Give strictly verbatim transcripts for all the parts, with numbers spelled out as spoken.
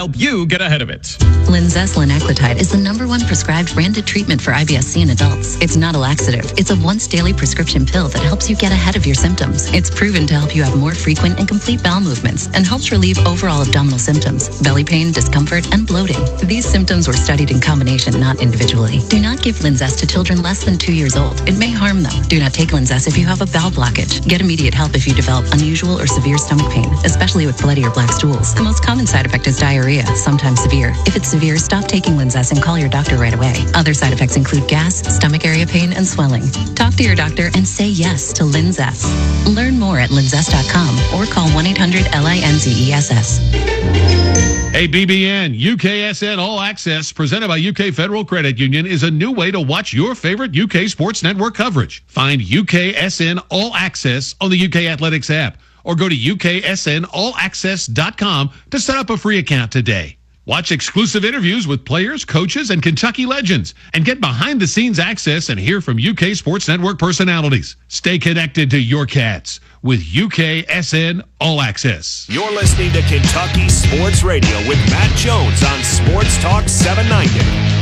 help you get ahead of it. Linzess linaclotide is the number one prescribed branded treatment for I B S C in adults. It's not a laxative. It's a once daily prescription pill that helps you get ahead of your symptoms. It's proven to help you have more frequent and complete bowel movements and helps relieve overall abdominal symptoms, belly pain, discomfort, and bloating. These symptoms were studied in combination, not individually. Do not give Linzess to children less than two years old. It may harm them. Do not take Linzess if you have a bowel blockage. Get immediate help if you develop unusual or severe stomach pain, especially with bloody or black stools. The most common side effect is diarrhea, sometimes severe. If it's severe, stop taking Linzess and call your doctor right away. Other side effects include gas, stomach area pain, and swelling. Talk to your doctor and say yes to Linzess. Learn more at linzess dot com or call one eight hundred L I N Z E S S. Hey, B B N, U K S N All Access, presented by U K Federal Credit Union, is a new way to watch your favorite U K Sports Network coverage. Find U K S N All Access on the U K Athletics app, or go to U K S N all access dot com to set up a free account today. Watch exclusive interviews with players, coaches, and Kentucky legends, and get behind-the-scenes access and hear from U K Sports Network personalities. Stay connected to your Cats with U K S N All Access. You're listening to Kentucky Sports Radio with Matt Jones on Sports Talk seven ninety.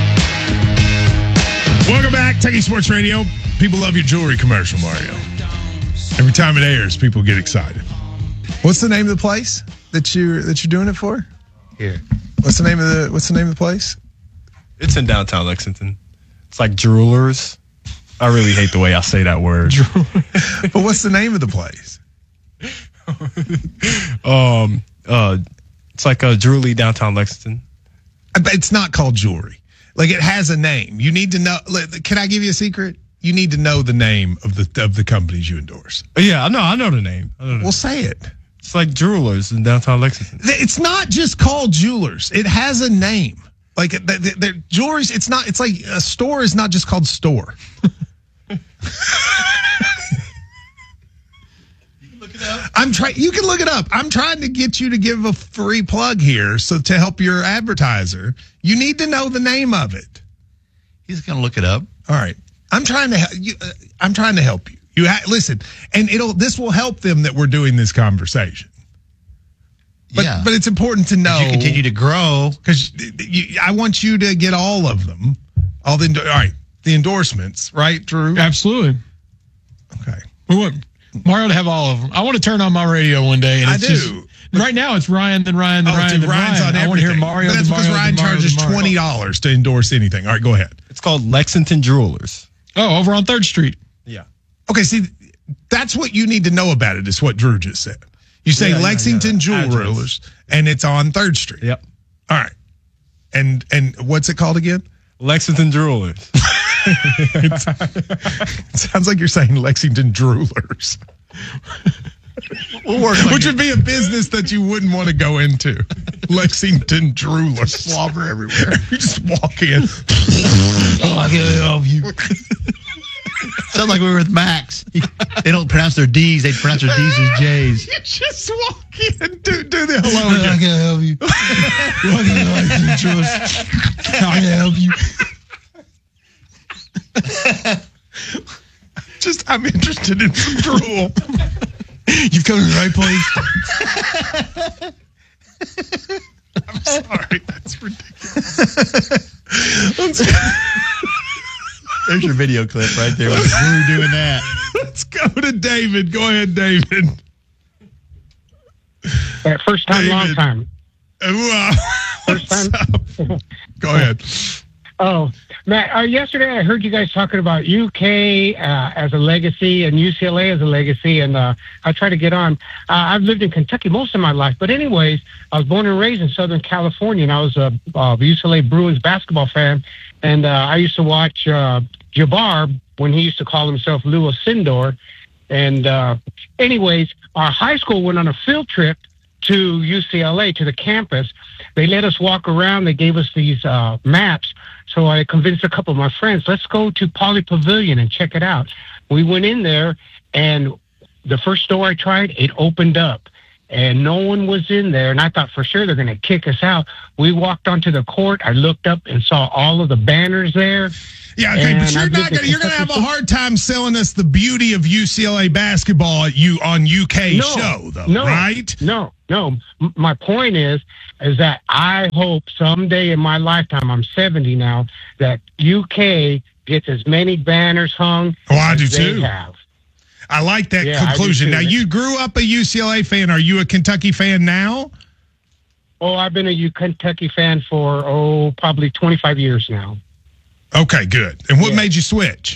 Welcome back, Kentucky Sports Radio. People love your jewelry commercial, Mario. Every time it airs, people get excited. What's the name of the place that you're that you're doing it for? Here. What's the name of the What's the name of the place? It's in downtown Lexington. It's like Jewelers. I really hate the way I say that word. But what's the name of the place? um. Uh. It's like a jewelry downtown Lexington. It's not called jewelry. Like, it has a name. You need to know. Can I give you a secret? You need to know the name of the of the companies you endorse. Yeah, I know. I know the name. I know the well, name. say it. It's like Jewelers in downtown Lexington. It's not just called Jewelers. It has a name. Like, the, the, the jewelry, it's not, it's like a store is not just called store. You can look it up. I'm trying, you can look it up. I'm trying to get you to give a free plug here. So to help your advertiser, you need to know the name of it. He's going to look it up. All right. I'm trying to help you. Uh, I'm trying to help you. You ha- listen, and it'll. This will help them that we're doing this conversation. But, yeah, but it's important to know. As you continue to grow, because I want you to get all of them. All the all right, the endorsements, right, Drew? Absolutely. Okay. We want Mario to have all of them. I want to turn on my radio one day. And I it's do. Just, right now, it's Ryan, then Ryan, then oh, Ryan, dude, then Ryan's Ryan. on I want to hear everything. Mario. But that's then because Mario, Ryan then Mario, charges then Mario. twenty dollars to endorse anything. All right, go ahead. It's called Lexington Jewelers. Oh, over on Third Street. Yeah. Okay, see, that's what you need to know about it, is what Drew just said. You say yeah, Lexington yeah, yeah. Jewelers, and it's on Third Street. Yep. All right. And and what's it called again? Lexington Jewelers. It sounds like you're saying Lexington Jewelers. We'll work on Which it. would be a business that you wouldn't want to go into. Lexington Jewelers. Slobber everywhere. You just walk in. Oh, I can't help you. Sounds like we were with Max. They don't pronounce their D's; they pronounce their D's as J's. You just walk in. Do, do the hello I again. can't help you. I can't help you. Just, I'm interested in some drool. You've come to the right place. I'm sorry. That's ridiculous. Let's, There's your video clip right there. With Drew doing that. let's go to David. Go ahead, David. Uh, first time, David. long time. Uh, First what's time. up? Go ahead. Oh, Matt, uh, yesterday I heard you guys talking about U K uh, as a legacy and U C L A as a legacy, and uh, I try to get on. Uh, I've lived in Kentucky most of my life, but anyways, I was born and raised in Southern California, and I was a, a U C L A Bruins basketball fan, and uh, I used to watch uh, Jabbar when he used to call himself Lou Sindor. And uh, anyways, our high school went on a field trip to U C L A, to the campus. They let us walk around. They gave us these uh, maps. So I convinced a couple of my friends, let's go to Poly Pavilion and check it out. We went in there, and the first store I tried, it opened up. and no one was in there. And I thought for sure they're going to kick us out. We walked onto the court. I looked up and saw all of the banners there. Yeah, okay, but And you're I not did the gonna, you're going to have a Kentucky- hard time selling us the beauty of U C L A basketball at you on U K No, show, though, no, right? No, no. M- My point is, is that I hope someday in my lifetime, I'm seventy now, that U K gets as many banners hung Oh, I as do they too. have. I like that Yeah, I do conclusion. too. Now, you grew up a U C L A fan. Are you a Kentucky fan now? Oh, I've been a U Kentucky fan for, oh, probably twenty-five years now. Okay, good. And what Yeah. made you switch?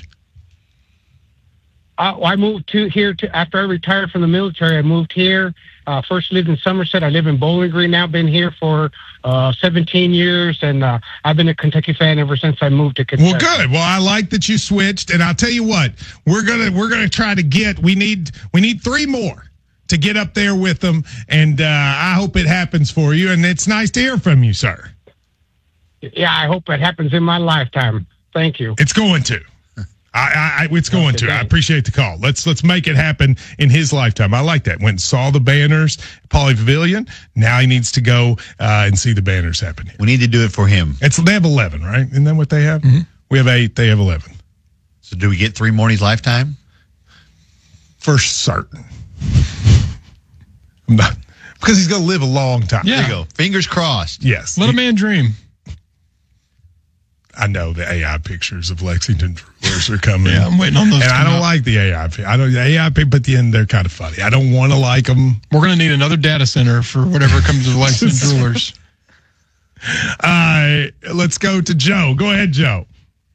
I, I moved to here to after I retired from the military. I moved here. Uh, first lived in Somerset. I live in Bowling Green now. Been here for uh, seventeen years, and uh, I've been a Kentucky fan ever since I moved to Kentucky. Well, good. Well, I like that you switched, and I'll tell you what, we're gonna we're gonna try to get. We need we need three more to get up there with them, and uh, I hope it happens for you. And it's nice to hear from you, sir. Yeah, I hope it happens in my lifetime. Thank you. It's going to. I, I, I it's going Okay, to. I thanks. appreciate the call. Let's let's make it happen in his lifetime. I like that. Went and saw the banners, Pauley Pavilion. Now he needs to go uh, and see the banners happen here. We need to do it for him. It's they have eleven, right? Isn't that what they have? We have eight. They have eleven. So do we get three more in his lifetime? For certain. I'm not, because he's going to live a long time. Yeah. There you go. Fingers crossed. Yes. Let a man dream. I know the A I pictures of Lexington Brewers are coming. Yeah, I'm waiting on those. And to I come don't out. like the A I. pi- I don't the A I, pi- but the end they're kind of funny. I don't want to like them. We're going to need another data center for whatever comes to Lexington Jewelers. Uh, let's go to Joe. Go ahead, Joe.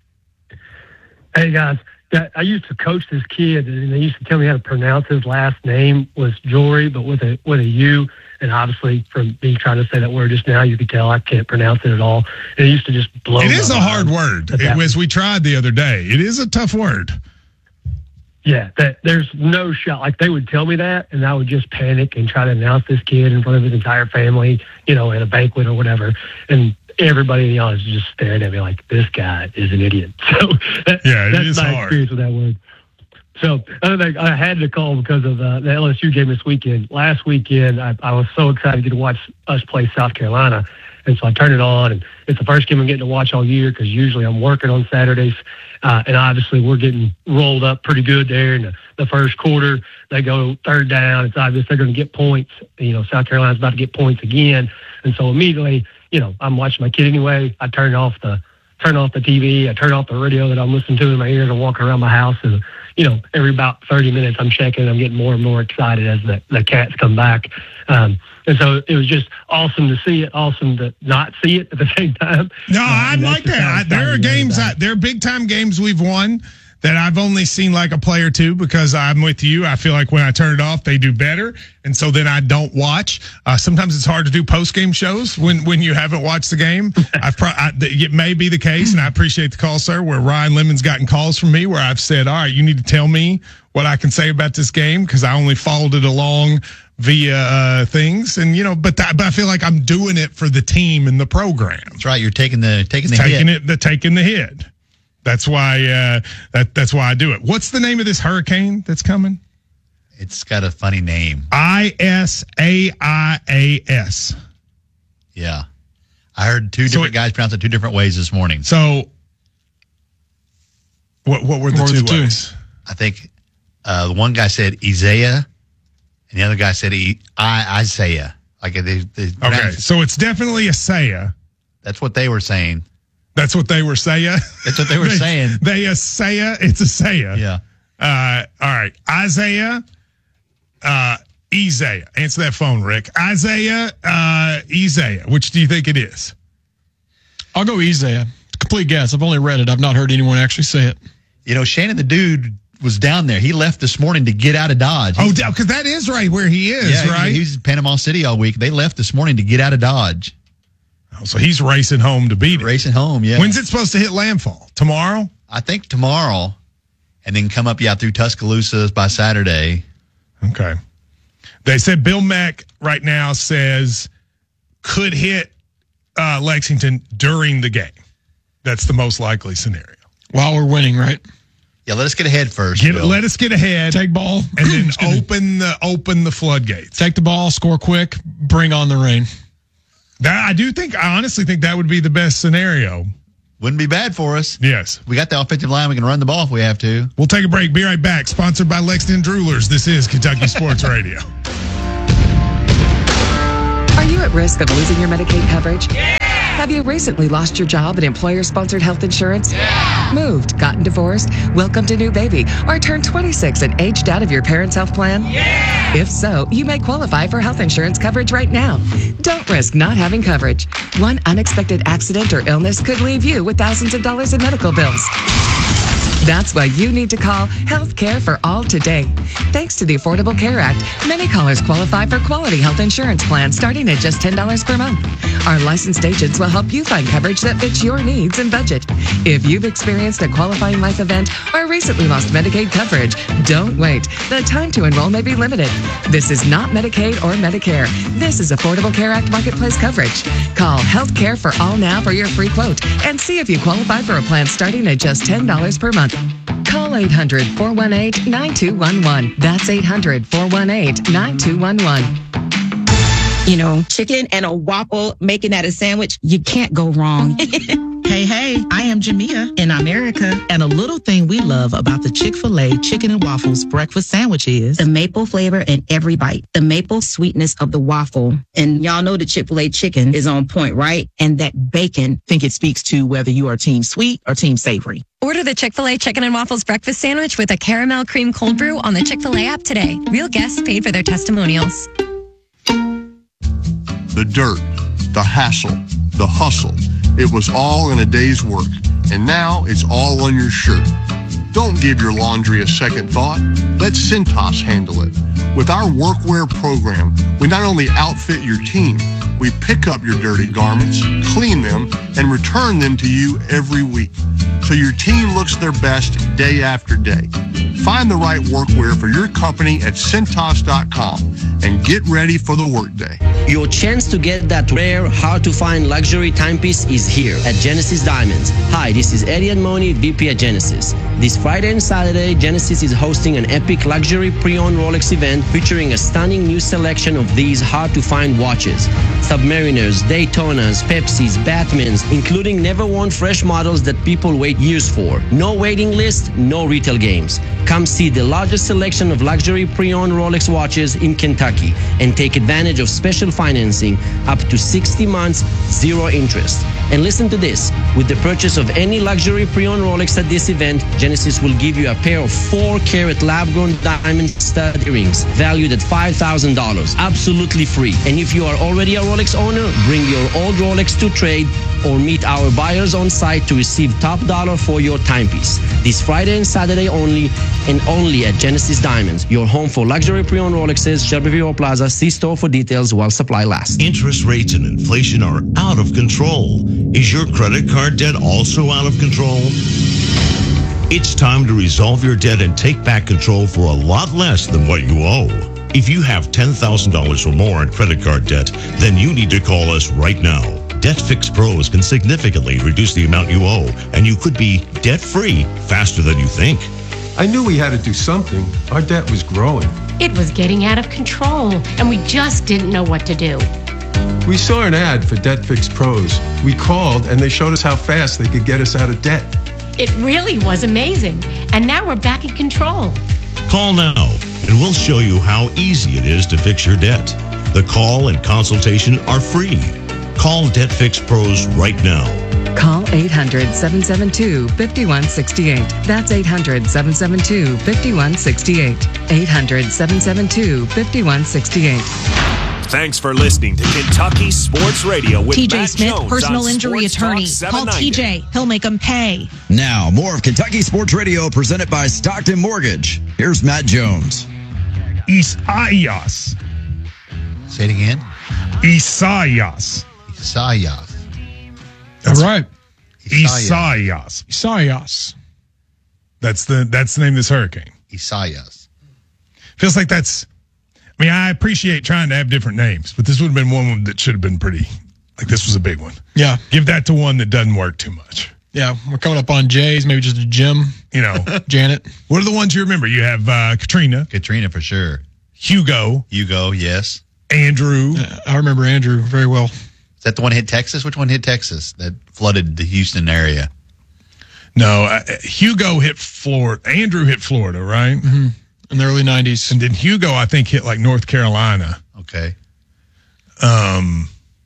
Hey guys, that- I used to coach this kid, and they used to tell me how to pronounce his last name was Jory, but with a with a U. And obviously, from me trying to say that word just now, you could tell I can't pronounce it at all. And it used to just blow. It my is a mind hard word. that It, that- as we tried the other day, it is a tough word. Yeah, that there's no shot. Like they would tell me that, and I would just panic and try to announce this kid in front of his entire family, you know, at a banquet or whatever. And everybody in the audience was just staring at me like, "This guy is an idiot." So that, Yeah, it that's is my hard. experience with that word. So other than I had to call because of uh, the L S U game this weekend. Last weekend, I, I was so excited to get to watch us play South Carolina. And so I turned it on, and it's the first game I'm getting to watch all year because usually I'm working on Saturdays. Uh, and obviously we're getting rolled up pretty good there in the, the first quarter. They go third down. It's obvious they're going to get points. You know, South Carolina's about to get points again. And so immediately, you know, I'm watching my kid anyway. I turn off the turn off the T V. I turn off the radio that I'm listening to in my ears and walk around my house. And, you know, every about thirty minutes I'm checking. I'm getting more and more excited as the, the cats come back. Um, and so it was just awesome to see it, awesome to not see it at the same time. No, Uh, I and that's like just that. how I, there are excited I am games, about I, it. there are big time games we've won that I've only seen like a play or two because I'm with you. I feel like when I turn it off, they do better. And so then I don't watch. Uh, sometimes it's hard to do post game shows when, when you haven't watched the game. I've pro- I, it may be the case, and I appreciate the call, sir, where Ryan Lemon's gotten calls from me where I've said, all right, you need to tell me what I can say about this game because I only followed it along via uh, things. And, you know, but, that, but I feel like I'm doing it for the team and the program. That's right. You're taking the taking the taking hit. it, the taking the hit. That's why. Uh, that that's why I do it. What's the name of this hurricane that's coming? It's got a funny name. I S A I A S. Yeah. I heard two So different it- guys pronounce it two different ways this morning. So, what what were the What were two the two? ways? I think uh, the one guy said Isaiah, and the other guy said I, I Isaiah. Like they, they Okay, pronounced- so it's definitely a Saya. that's what they were saying. That's what they were saying. That's what they were saying. They a Saya. It's a Saya. Yeah. Uh, all right, Isaiah. Uh, Isaiah. Answer that phone, Rick. Isaiah. Uh, Isaiah. Which do you think it is? I'll go Isaiah. Complete guess. I've only read it. I've not heard anyone actually say it. You know, Shannon the dude was down there. He left this morning to get out of Dodge. Oh, because that is right where he is, yeah, right? He, he was in Panama City all week. They left this morning to get out of Dodge. Oh, so he's racing home to beat it. Racing home, yeah. When's it supposed to hit landfall? Tomorrow? I think tomorrow, and then come up, yeah, through Tuscaloosa by Saturday. Okay. They said Bill Mack right now says could hit uh, Lexington during the game. That's the most likely scenario. While we're winning, right? Yeah, let us get ahead first. Get, Bill. let us get ahead. Take ball. And then open the open the floodgates. Take the ball, score quick, bring on the rain. That, I do think, I honestly think that would be the best scenario. Wouldn't be bad for us. Yes. We got the offensive line. We can run the ball if we have to. We'll take a break. Be right back. Sponsored by Lexington Droolers. This is Kentucky Sports Radio. Are you at risk of losing your Medicaid coverage? Yeah! Have you recently lost your job at employer-sponsored health insurance? Yeah! Moved, gotten divorced, welcomed a new baby, or turned twenty-six and aged out of your parents' health plan? Yeah! If so, you may qualify for health insurance coverage right now. Don't risk not having coverage. One unexpected accident or illness could leave you with thousands of dollars in medical bills. That's why you need to call Health Care for All today. Thanks to the Affordable Care Act, many callers qualify for quality health insurance plans starting at just ten dollars per month. Our licensed agents will help you find coverage that fits your needs and budget. If you've experienced a qualifying life event or recently lost Medicaid coverage, don't wait. The time to enroll may be limited. This is not Medicaid or Medicare. This is Affordable Care Act Marketplace coverage. Call Health Care for All now for your free quote and see if you qualify for a plan starting at just ten dollars per month. Call eight hundred, four one eight, nine two one one. That's eight hundred, four one eight, nine two one one. You know, chicken and a waffle, making that a sandwich, you can't go wrong. Hey, hey, I am Jamia in America, and a little thing we love about the Chick-fil-A Chicken and Waffles breakfast sandwich is the maple flavor in every bite, the maple sweetness of the waffle. And y'all know the Chick-fil-A chicken is on point, right? And that bacon. Think it speaks to whether you are team sweet or team savory. Order the Chick-fil-A Chicken and Waffles breakfast sandwich with a caramel cream cold brew on the Chick-fil-A app today. Real guests paid for their testimonials. The dirt, the hassle, the hustle. It was all in a day's work, and now it's all on your shirt. Don't give your laundry a second thought. Let Cintas handle it. With our workwear program, we not only outfit your team, we pick up your dirty garments, clean them, and return them to you every week, so your team looks their best day after day. Find the right workwear for your company at Cintas dot com and get ready for the workday. Your chance to get that rare, hard-to-find luxury timepiece is here at Genesis Diamonds. Hi, this is Eddie Admoni, V P at Genesis. This Friday and Saturday, Genesis is hosting an epic luxury pre-owned Rolex event featuring a stunning new selection of these hard-to-find watches. Submariners, Daytonas, Pepsis, Batmans, including never-worn fresh models that people wait years for. No waiting list, no retail games. Come see the largest selection of luxury pre-owned Rolex watches in Kentucky and take advantage of special financing up to sixty months, zero interest. And listen to this, with the purchase of any luxury pre-owned Rolex at this event, Genesis will give you a pair of four carat lab-grown diamond stud earrings valued at five thousand dollars, absolutely free. And if you are already a Rolex owner, bring your old Rolex to trade or meet our buyers on site to receive top dollar for your timepiece. This Friday and Saturday only, and only at Genesis Diamonds, your home for luxury pre-owned Rolexes, Shelbyville Plaza. See store for details while supply lasts. Interest rates and inflation are out of control. Is your credit card debt also out of control? It's time to resolve your debt and take back control for a lot less than what you owe. If you have ten thousand dollars or more in credit card debt, then you need to call us right now. Debt Fix Pros can significantly reduce the amount you owe, and you could be debt-free faster than you think. I knew we had to do something. Our debt was growing. It was getting out of control, and we just didn't know what to do. We saw an ad for Debt Fix Pros. We called, and they showed us how fast they could get us out of debt. It really was amazing, and now we're back in control. Call now, and we'll show you how easy it is to fix your debt. The call and consultation are free. Call Debt Fix Pros right now. Call eight hundred, seven seven two, five one six eight. That's eight hundred, seven seven two, five one six eight. eight hundred, seven seven two, five one six eight. Thanks for listening to Kentucky Sports Radio with T J Matt Smith, Jones personal on injury Sports Talk attorney. Call T J. He'll make them pay. Now, more of Kentucky Sports Radio presented by Stockton Mortgage. Here's Matt Jones. Isaias. Say it again. Isaias. Isaias. All right. Isaias. Isaias. That's the that's the name of this hurricane. Isaias. Feels like that's. I mean, I appreciate trying to have different names, but this would have been one that should have been pretty. Like this was a big one. Yeah. Give that to one that doesn't work too much. Yeah, we're coming up on Jay's, maybe just a Jim. You know, Janet. What are the ones you remember? You have uh, Katrina. Katrina for sure. Hugo. Hugo, yes. Andrew. Uh, I remember Andrew very well. Is that the one hit Texas? Which one hit Texas that flooded the Houston area? No, uh, Hugo hit Florida. Andrew hit Florida, right? Mm-hmm. In the early nineties. And then Hugo, I think, hit like North Carolina. Okay. Um,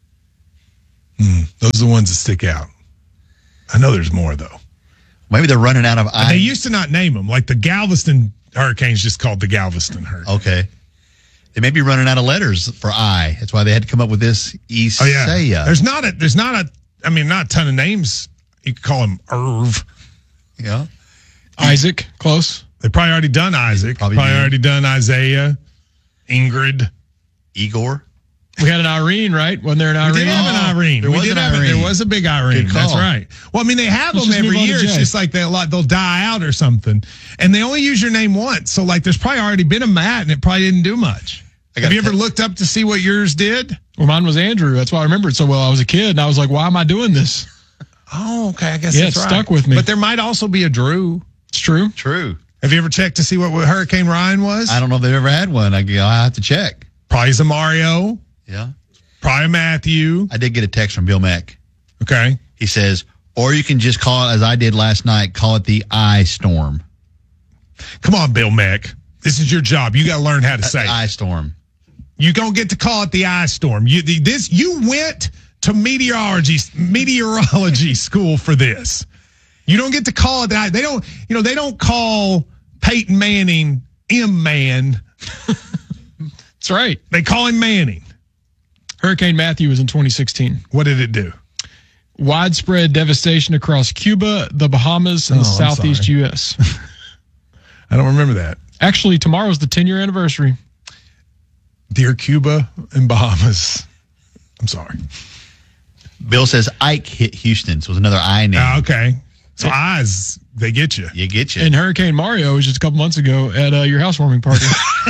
hmm, those are the ones that stick out. I know there's more, though. Maybe they're running out of I. They used to not name them. Like the Galveston Hurricanes just called the Galveston Hurricane. Okay. They may be running out of letters for I. That's why they had to come up with this Isaiah. Oh, yeah. There's not a, there's not a, I mean, not a ton of names. You could call him Irv. Yeah. Isaac, close. They probably already done Isaac. Probably, probably already done Isaiah, Ingrid, Igor. We had an Irene, right? Wasn't there an Irene? We did have an Irene. There we was did an have Irene. A, there was a big Irene. That's right. Well, I mean, they have Let's them every year. It's Jay. just like they a lot. They'll die out or something, and they only use your name once. So, like, there's probably already been a Matt, and it probably didn't do much. Have you ever t- looked up to see what yours did? Well, mine was Andrew. That's why I remember it so well. I was a kid, and I was like, "Why am I doing this?" Oh, okay. I guess yeah, that's it right. stuck with me. But there might also be a Drew. It's true. True. Have you ever checked to see what, what Hurricane Ryan was? I don't know if they've ever had one. I, I have to check. Probably a Mario. Yeah. Probably Matthew. I did get a text from Bill Mack. Okay. He says, or you can just call it, as I did last night, call it the I storm. Come on, Bill Mack. This is your job. You got to learn how to say it. I storm. You don't get to call it the ice storm. You the, this you went to meteorology meteorology school for this. You don't get to call it that. They don't. You know they don't call Peyton Manning M Man. That's right. They call him Manning. Hurricane Matthew was in twenty sixteen. What did it do? Widespread devastation across Cuba, the Bahamas, and oh, the southeast U S I don't remember that. Actually, tomorrow's the ten-year anniversary. Dear Cuba and Bahamas. I'm sorry. Bill says Ike hit Houston, so it was another I name. Oh, okay. So eyes, they get you. You get you. And Hurricane Mario was just a couple months ago at uh, your housewarming party.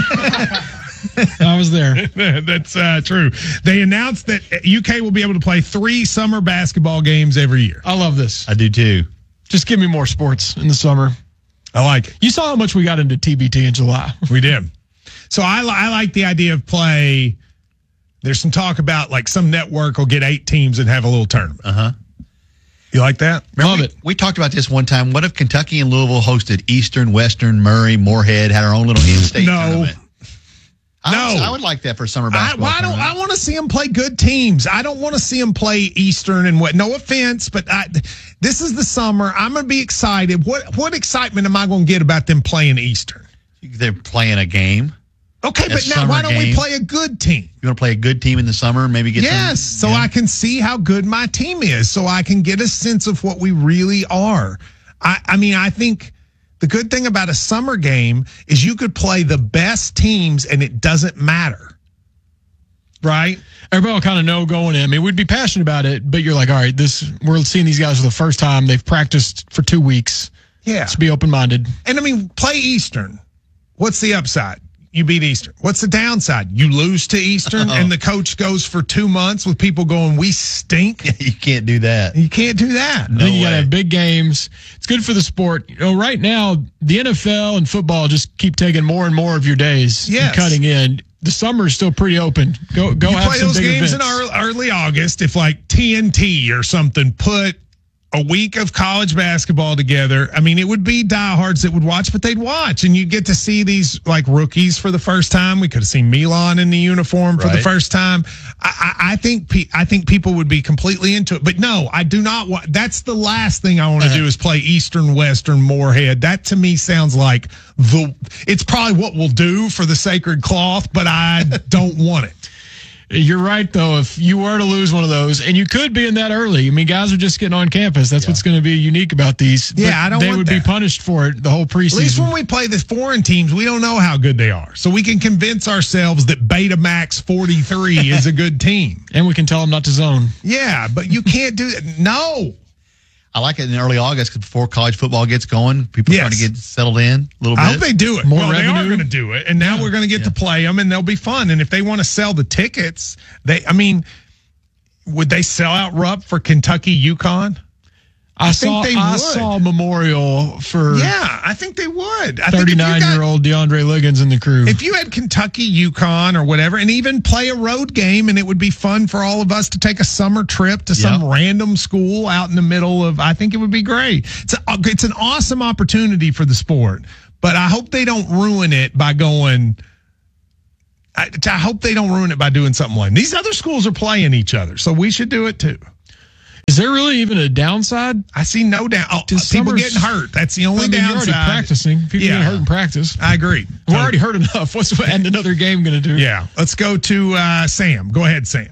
I was there. That's uh, true. They announced that U K will be able to play three summer basketball games every year. I love this. I do too. Just give me more sports in the summer. I like it. You saw how much we got into T B T in July. We did. So I, I like the idea of play. There's some talk about like some network will get eight teams and have a little tournament. Uh huh. You like that? Remember Love we, it. We talked about this one time. What if Kentucky and Louisville hosted Eastern, Western, Murray, Moorhead, had our own little in-state no. tournament? I no. Would, I would like that for summer I, basketball. well, I don't. I want to see them play good teams. I don't want to see them play Eastern and what. No offense, but I, this is the summer. I'm going to be excited. What What excitement am I going to get about them playing Eastern? They're playing a game. Okay, A but now why don't game. we play a good team? You want to play a good team in the summer? Maybe get yes, some, so yeah. I can see how good my team is, so I can get a sense of what we really are. I, I mean, I think the good thing about a summer game is you could play the best teams and it doesn't matter, right? Everybody will kind of know going in. I mean, we'd be passionate about it, but you're like, all right, this we're seeing these guys for the first time. They've practiced for two weeks. Yeah, let's be open-minded. And I mean, play Eastern. What's the upside? You beat Eastern. What's the downside? You lose to Eastern, Uh-oh. and the coach goes for two months with people going, "We stink." You can't do that. You can't do that. No I think you got to have big games. It's good for the sport. You know, right now, the N F L and football just keep taking more and more of your days Yes. and cutting in. The summer is still pretty open. Go, go you have play some those big games events. in early, early August. If like T N T or something put a week of college basketball together, I mean, it would be diehards that would watch, but they'd watch, and you'd get to see these like rookies for the first time. We could have seen Milan in the uniform for Right. the first time. I, I, I think pe- I think people would be completely into it, but no, I do not want. That's the last thing I want to Uh-huh. do is play Eastern, Western, Moorhead. That to me sounds like the. It's probably what we'll do for the sacred cloth, but I don't want it. You're right, though. If you were to lose one of those, and you could be in that early, I mean, guys are just getting on campus. That's Yeah. what's going to be unique about these. Yeah, But I don't They want would that. be punished for it the whole preseason. At least when we play the foreign teams, we don't know how good they are. So we can convince ourselves that Betamax forty-three is a good team. And we can tell them not to zone. Yeah, but you can't do it. No. I like it in early August because before college football gets going, people are Yes. trying to get settled in a little bit. I hope they do it. More well, they are revenue. going to do it. And now we're going to get Yeah. to play them, and they'll be fun. And if they want to sell the tickets, they, I mean, would they sell out Rupp for Kentucky, UConn? I, I saw think they I would. saw a memorial for Yeah, I think they would. I think if you got- thirty-nine-year-old DeAndre Liggins and the crew. If you had Kentucky, UConn, or whatever, and even play a road game, and it would be fun for all of us to take a summer trip to some Yep. random school out in the middle of, I think it would be great. It's a, it's an awesome opportunity for the sport, but I hope they don't ruin it by going. I, I hope they don't ruin it by doing something like these other schools are playing each other, so we should do it too. Is there really even a downside? I see no down. Oh, To people summer's- getting hurt. That's the only I mean, downside. You're already practicing. People Yeah. getting hurt in practice. I agree. We're already hurt enough. What's adding another game going to do? Yeah. Let's go to uh, Sam. Go ahead, Sam.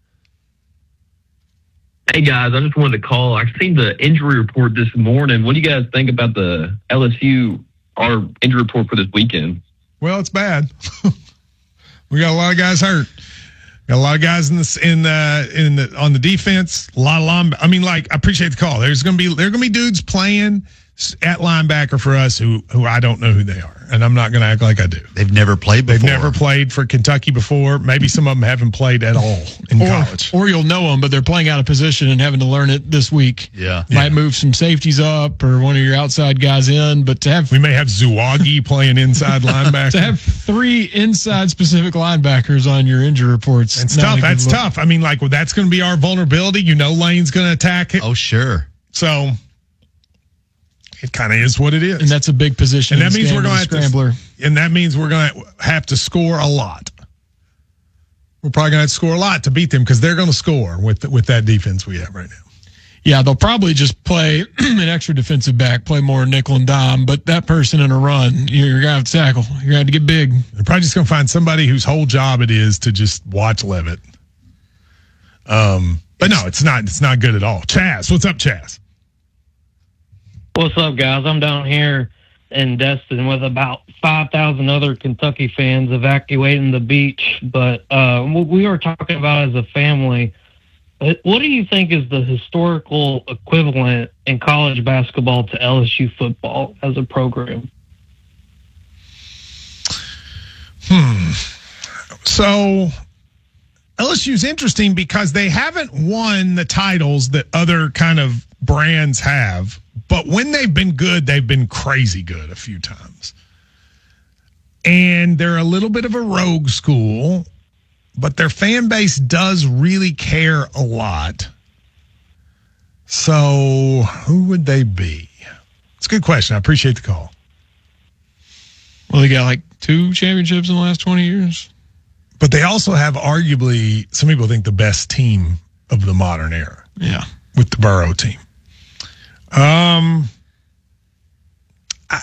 Hey guys, I just wanted to call. I seen the injury report this morning. What do you guys think about the L S U our injury report for this weekend? Well, it's bad. We got a lot of guys hurt. Got a lot of guys in the in the in the on the defense. A lot of line. I mean, like, I appreciate the call. There's gonna be there are gonna be dudes playing at linebacker for us who who I don't know who they are, and I'm not gonna act like I do. They've never played before. They've never played for Kentucky before. Maybe some of them haven't played at all in or, college. Or you'll know them, but they're playing out of position and having to learn it this week. Yeah. Might move some safeties up or one of your outside guys in, but to have We may have Zuwagi playing inside linebacker. to have three inside specific linebackers on your injury reports. It's not a tough. good That's look. tough. I mean, like, well, that's going to be our vulnerability. You know, Lane's going to attack it. Oh, sure. So it kind of is what it is. And that's a big position. And that in means we're Scambler, going to have scrambler. to, and that means we're going to have to score a lot. We're probably going to have to score a lot to beat them because they're going to score with with that defense we have right now. Yeah, they'll probably just play an extra defensive back, play more nickel and dime, but that person in a run, you're going to have to tackle. You're going to have to get big. They're probably just going to find somebody whose whole job it is to just watch Levitt. Um, but no, it's not. It's not good at all. Chaz, what's up, Chaz? What's up, guys? I'm down here in Destin with about five thousand other Kentucky fans evacuating the beach. But uh, what we were talking about as a family, what do you think is the historical equivalent in college basketball to L S U football as a program? Hmm. So L S U's interesting because they haven't won the titles that other kind of brands have. But when they've been good, they've been crazy good a few times. And they're a little bit of a rogue school, but their fan base does really care a lot. So who would they be? It's a good question. I appreciate the call. Well, they got like two championships in the last twenty years. But they also have arguably, some people think, the best team of the modern era. Yeah. With the Burrow team. Um, I,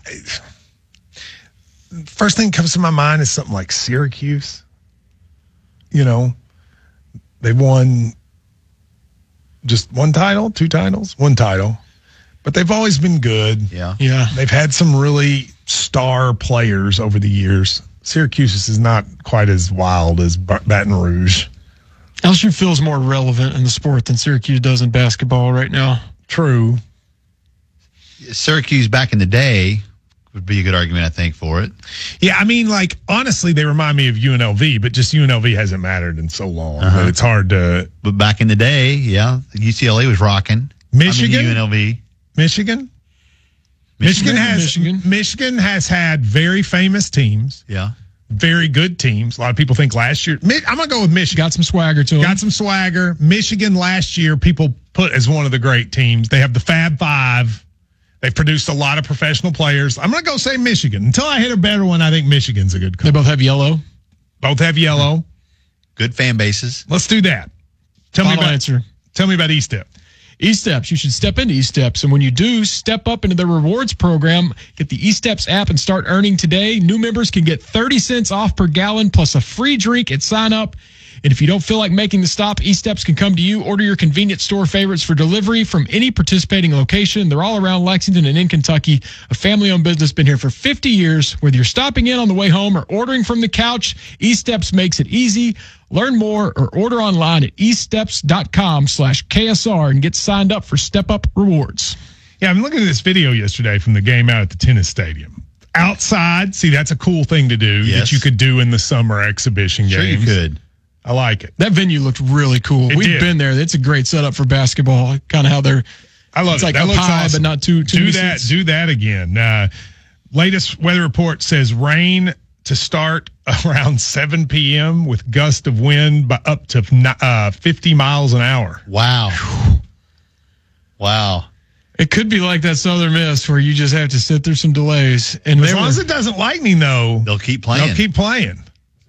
first thing that comes to my mind is something like Syracuse. You know, they won just one title, two titles, one title, but they've always been good. Yeah. Yeah. They've had some really star players over the years. Syracuse is not quite as wild as Baton Rouge. L S U feels more relevant in the sport than Syracuse does in basketball right now. True. Syracuse back in the day would be a good argument, I think, for it. Yeah, I mean, like, honestly, they remind me of U N L V, but just U N L V hasn't mattered in so long Uh-huh. that it's hard to. But back in the day, yeah, U C L A was rocking. Michigan? I mean, U N L V. Michigan? Michigan, Michigan has Michigan. Michigan has had very famous teams, Yeah. very good teams. A lot of people think last year. Mi- I'm gonna go with Michigan. Got some swagger to them. Got some swagger. Michigan last year, people put as one of the great teams. They have the Fab Five. They've produced a lot of professional players. I'm gonna go say Michigan. Until I hit a better one, I think Michigan's a good call. They both have yellow. Both have yellow. Good fan bases. Let's do that. Tell Final me about answer. Tell me about E-Step. E-Steps. You should step into E-Steps. And when you do, step up into the rewards program. Get the E-Steps app and start earning today. New members can get thirty cents off per gallon plus a free drink at sign up. And if you don't feel like making the stop, E-Steps can come to you. Order your convenience store favorites for delivery from any participating location. They're all around Lexington and in Kentucky. A family-owned business, been here for fifty years. Whether you're stopping in on the way home or ordering from the couch, E-Steps makes it easy. Learn more or order online at e-steps.com slash KSR and get signed up for Step Up Rewards. Yeah, I'm looking at this video yesterday from the game out at the tennis stadium. Outside, see, that's a cool thing to do Yes. that you could do in the summer exhibition Sure games. you could. I like it. That venue looked really cool. It We've did. been there. It's a great setup for basketball, kind of how they're I love it's it. like That up looks high, awesome. but not too too. Do many that. seats. Do that again. Uh, latest weather report says rain to start around seven p.m. with gust of wind by up to uh, fifty miles an hour. Wow. Wow. It could be like that Southern Miss where you just have to sit through some delays. And As they long were, as it doesn't lightning, though, They'll keep playing. they'll keep playing.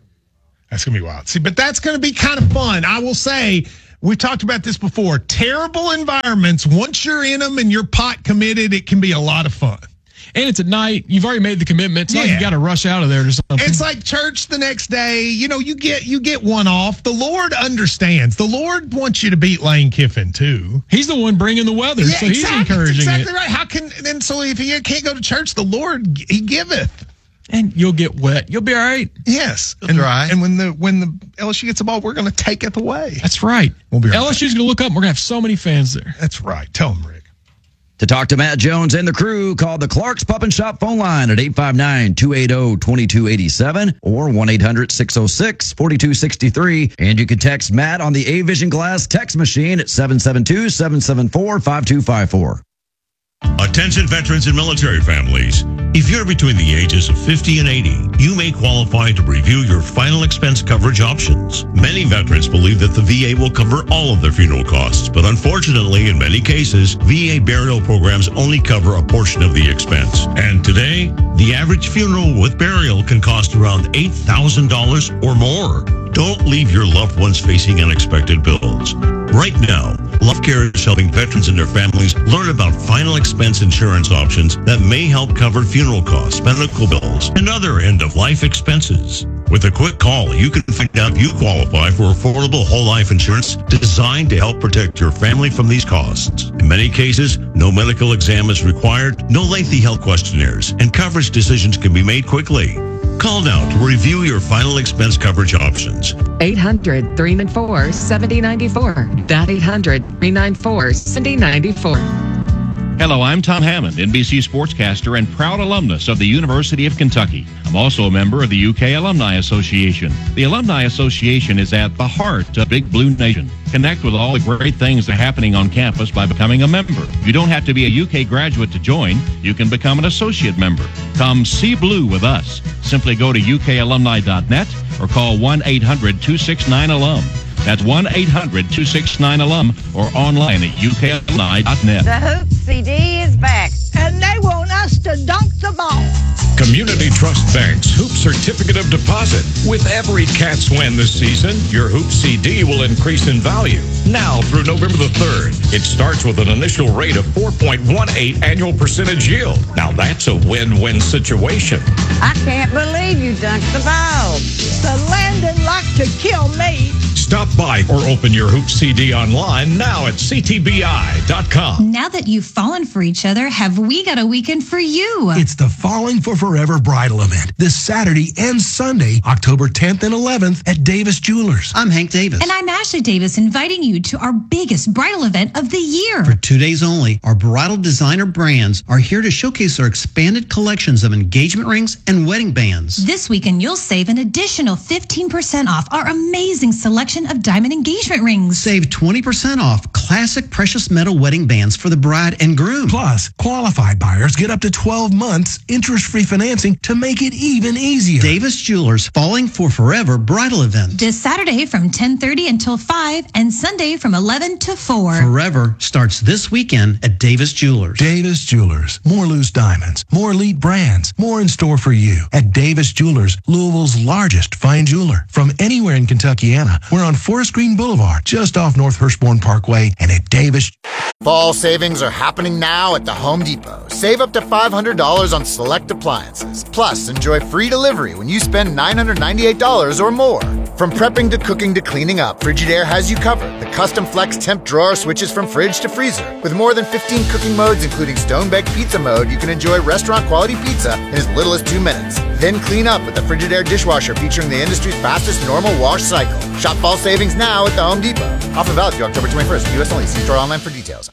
That's going to be wild. See, but that's going to be kind of fun. I will say, we talked about this before. Terrible environments, once you're in them and you're pot committed, it can be a lot of fun. and it's at night. You've already made the commitment. It's not like Yeah. you got to rush out of there or something. It's like church the next day. You know, you get you get one off. The Lord understands. The Lord wants you to beat Lane Kiffin too. He's the one bringing the weather, Yeah, so he's exactly, encouraging exactly it. right. How can and so if you can't go to church, the Lord He giveth. And you'll get wet. You'll be all right. Yes, You'll and, dry. and when the when the L S U gets the ball, we're going to take it away. That's right. We'll be right L S U's going to look up. And we're going to have so many fans there. That's right. Tell them, Rick. To talk to Matt Jones and the crew, call the Clark's Pup and Shop phone line at eight five nine, two eight zero, two two eight seven or one eight hundred, six oh six, four two six three. And you can text Matt on the A-Vision Glass text machine at seven seven two, seven seven four, five two five four. Attention veterans and military families. If you're between the ages of fifty and eighty, you may qualify to review your final expense coverage options. Many veterans believe that the V A will cover all of their funeral costs, but unfortunately, in many cases, V A burial programs only cover a portion of the expense. And today, the average funeral with burial can cost around eight thousand dollars or more. Don't leave your loved ones facing unexpected bills. Right now, LoveCare is helping veterans and their families learn about final expense insurance options that may help cover funeral costs, medical bills, and other end-of-life expenses. With a quick call, you can find out if you qualify for affordable whole life insurance designed to help protect your family from these costs. In many cases, no medical exam is required, no lengthy health questionnaires, and coverage decisions can be made quickly. Call now to review your final expense coverage options. eight hundred, three nine four, seven oh nine four. That eight hundred, three nine four, seven oh nine four. Hello, I'm Tom Hammond, N B C sportscaster and proud alumnus of the University of Kentucky. I'm also a member of the U K Alumni Association. The Alumni Association is at the heart of Big Blue Nation. Connect with all the great things that are happening on campus by becoming a member. You don't have to be a U K graduate to join. You can become an associate member. Come see blue with us. Simply go to U K alumni dot net or call one eight hundred, two six nine, alum. That's one eight hundred, two six nine, alum or online at U K alumni dot net. The Hoops C D is back, and they want us to dunk the ball. Community Trust Bank's Hoop Certificate of Deposit. With every Cats win this season, your Hoop C D will increase in value. Now through November the third, it starts with an initial rate of four point one eight annual percentage yield. Now that's a win-win situation. I can't believe you dunked the ball. The Landon like to kill me. Stop by or open your Hoop C D online now at C T B I dot com. Now that you've fallen for each other, have we got a weekend for you? It's the Falling for Forever bridal event this Saturday and Sunday, October tenth and eleventh at Davis Jewelers. I'm Hank Davis. And I'm Ashley Davis, inviting you to our biggest bridal event of the year. For two days only, our bridal designer brands are here to showcase our expanded collections of engagement rings and wedding bands. This weekend, you'll save an additional fifteen percent off our amazing selection of diamond engagement rings. Save twenty percent off classic precious metal wedding bands for the bride and groom. Plus, qualified buyers get up to twelve months interest-free financing to make it even easier. Davis Jewelers Falling for Forever bridal event. This Saturday from ten thirty until five and Sunday from eleven to four. Forever starts this weekend at Davis Jewelers. Davis Jewelers. More loose diamonds, more elite brands, more in store for you at Davis Jewelers, Louisville's largest fine jeweler. From anywhere in Kentuckiana, we're on Forest Green Boulevard, just off North Hurstbourne Parkway, and at Davis. Fall savings are happening now at the Home Depot. Save up to five hundred dollars on select appliances. Plus, enjoy free delivery when you spend nine hundred ninety-eight dollars or more. From prepping to cooking to cleaning up, Frigidaire has you covered. The custom flex temp drawer switches from fridge to freezer. With more than fifteen cooking modes, including stone-baked pizza mode, you can enjoy restaurant-quality pizza in as little as two minutes. Then clean up with the Frigidaire dishwasher featuring the industry's fastest normal wash cycle. Shop fall savings now at the Home Depot. Offer valid through October twenty-first. U S only. See store online for details.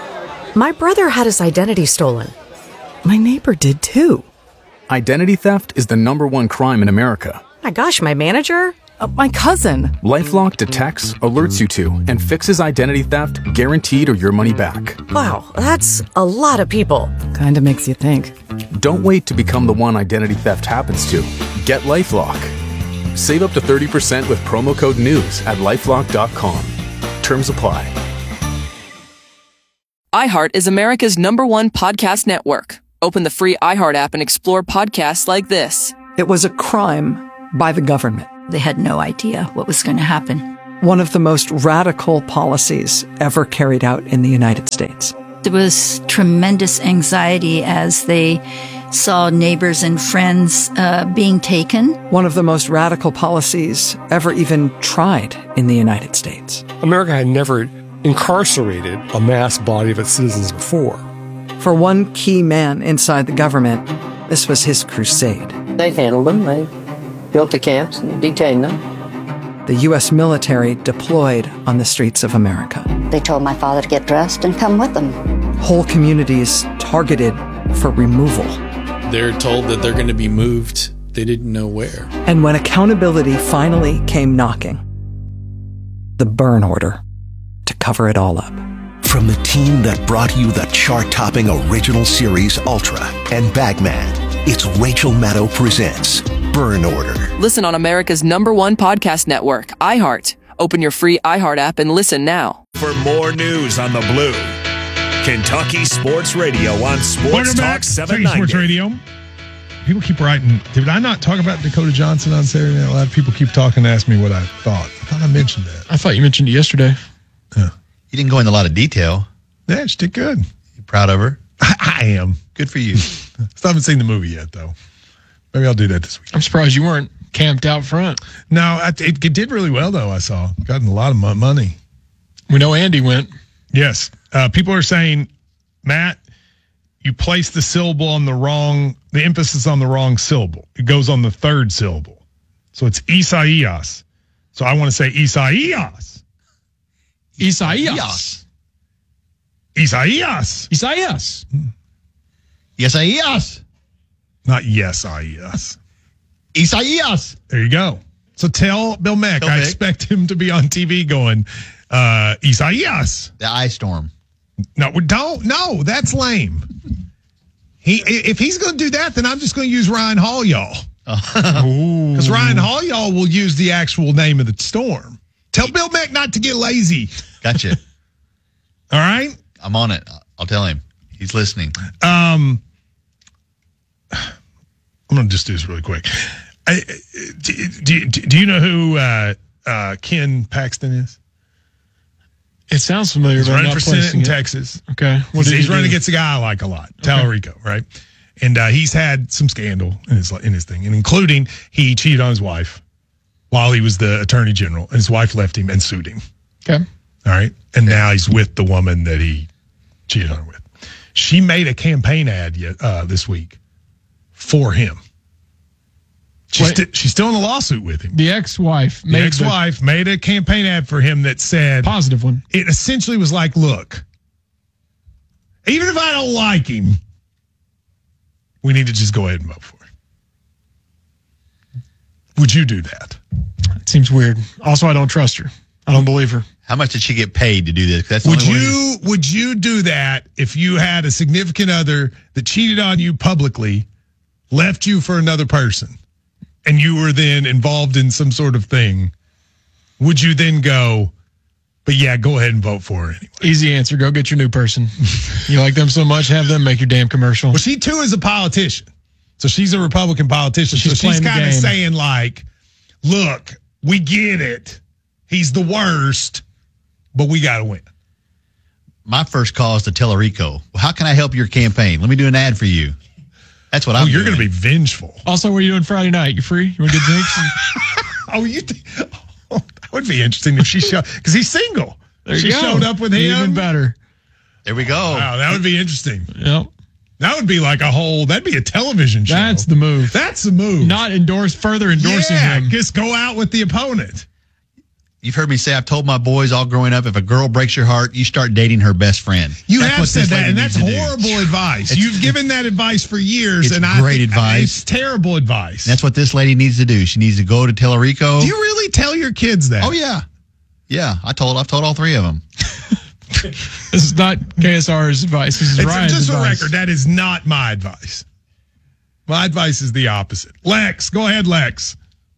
My brother had his identity stolen. My neighbor did too. Identity theft is the number one crime in America. My gosh, my manager? Uh, my cousin. LifeLock detects, alerts you to, and fixes identity theft guaranteed or your money back. Wow, that's a lot of people. Kind of makes you think. Don't wait to become the one identity theft happens to. Get LifeLock. Save up to thirty percent with promo code NEWS at lifelock dot com. Terms apply. iHeart is America's number one podcast network. Open the free iHeart app and explore podcasts like this. It was a crime by the government. They had no idea what was going to happen. One of the most radical policies ever carried out in the United States. There was tremendous anxiety as they saw neighbors and friends uh, being taken. One of the most radical policies ever even tried in the United States. America had never incarcerated a mass body of its citizens before. For one key man inside the government, this was his crusade. They handled them. They built the camps and detained them. The U S military deployed on the streets of America. They told my father to get dressed and come with them. Whole communities targeted for removal. They're told that they're going to be moved. They didn't know where. And when accountability finally came knocking, the burn order to cover it all up. From the team that brought you the chart-topping original series Ultra and Bagman, it's Rachel Maddow presents Burn Order. Listen on America's number one podcast network, iHeart. Open your free iHeart app and listen now. For more news on the Blue, Kentucky Sports Radio on Sports Talk seven ninety. Sports Radio. People keep writing. Did I not talk about Dakota Johnson on Saturday Night Live? People keep talking to ask me what I thought. I thought I mentioned that. I thought you mentioned it yesterday. Yeah. You didn't go into a lot of detail. Yeah, she did good. You proud of her? I, I am. Good for you. Still haven't seen the movie yet, though. Maybe I'll do that this week. I'm surprised you weren't camped out front. No, I, it, it did really well, though, I saw. Gotten a lot of money. We know Andy went. Yes. Uh, people are saying, Matt, you placed the syllable on the wrong, the emphasis on the wrong syllable. It goes on the third syllable. So it's Isaias. So I want to say Isaias. Isaias. Isaias. Isaias. Yes, Isaias. Not yes, I yes. Isaias. There you go. So tell Bill Mack, Bill I Mack. expect him to be on T V going, uh, Isaias. The ice storm. No, don't. No, that's lame. He, if he's going to do that, then I'm just going to use Ryan Hall, y'all. Because Ryan Hall, y'all will use the actual name of the storm. Tell Bill Mack not to get lazy. Gotcha. All right? I'm on it. I'll tell him. He's listening. Um, I'm going to just do this really quick. I, do, do, do you know who uh, uh, Ken Paxton is? It sounds familiar. He's but I'm running not for Senate placing in it. Texas. Okay. What He's, did he's he running do? against a guy I like a lot, Okay. Tallarico, right? And uh, he's had some scandal in his in his thing, and including he cheated on his wife while he was the attorney general, and his wife left him and sued him. Okay. All right. And now he's with the woman that he cheated on her with. She made a campaign ad yet, uh, this week for him. She's, Wait. sti- she's still in a lawsuit with him. The ex-wife The made ex-wife made a campaign ad for him that said, the positive one. it essentially was like, look, even if I don't like him, we need to just go ahead and vote for him. Would you do that? It seems weird. Also, I don't trust her. I don't believe her. How much did she get paid to do this? That's the Would only way you would you do that if you had a significant other that cheated on you publicly, left you for another person, and you were then involved in some sort of thing? Would you then go, but yeah, go ahead and vote for her anyway? Easy answer. Go get your new person. You like them so much, have them make your damn commercial. Well, she too is a politician. So she's a Republican politician. She's So she's playing the kind of game. saying like, look, we get it. He's the worst, but we got to win. My first call is to Tellerico. Well, how can I help your campaign? Let me do an ad for you. That's what Oh, I'm you're going doing. to be vengeful. Also, what are you doing Friday night? You free? You want to get drinks? Oh, you think, oh, that would be interesting if she showed, because he's single. There you she go. showed up with him. Even better. There we go. Wow, that would be interesting. Yep. That would be like a whole, that'd be a television show. That's the move. That's the move. Not endorse, further endorsing yeah, him. just go out with the opponent. You've heard me say, I've told my boys all growing up, if a girl breaks your heart, you start dating her best friend. You that's have said that, and that's horrible advice. It's, You've given that advice for years, it's and I great think advice. It's terrible advice. That's what this lady needs to do. She needs to go to Tellerico. Do you really tell your kids that? Oh yeah, yeah. I told. I've told all three of them. This is not K S R's advice. This is it's Ryan's just advice. a record. That is not my advice. My advice is the opposite. Lex, go ahead, Lex.